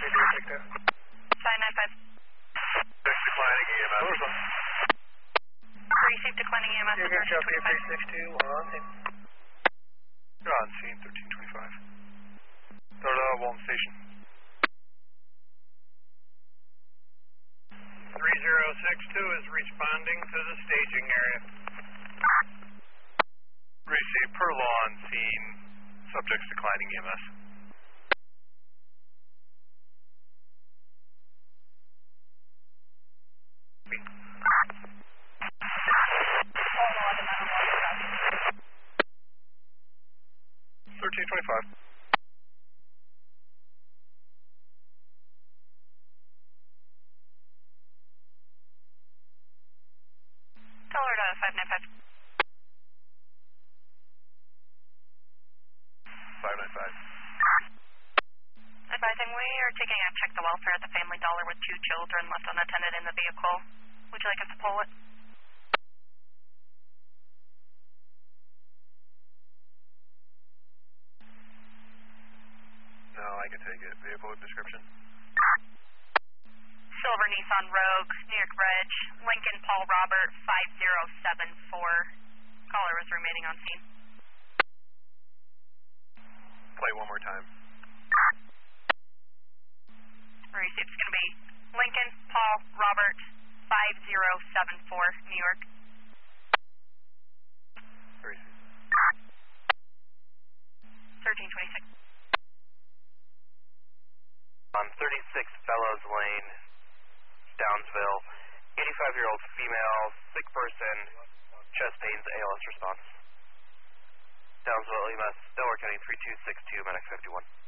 595. Declining EMS. Received declining EMS. You're going to drop here 362, we're on scene. You're on scene, 1325. Start Walton Station. 3062 is responding to the staging area. Receive per law on scene, subjects declining EMS. $13.25. Tell her to 595. 595. Advising we are taking a check the welfare at the Family Dollar with 2 children left unattended in the vehicle. Would you like us to pull it? No, I can take it. Vehicle description. Silver Nissan Rogue, New York Reg, Lincoln Paul Robert 5074. Caller was remaining on scene. Play one more time. Received. It's going to be Lincoln Paul Robert 5074, New York. Receive. 1326. On 36 Fellows Lane, Downsville, 85-year-old female, sick person, chest pains, ALS response. Downsville EMS, Delaware County 3262, Medic 51.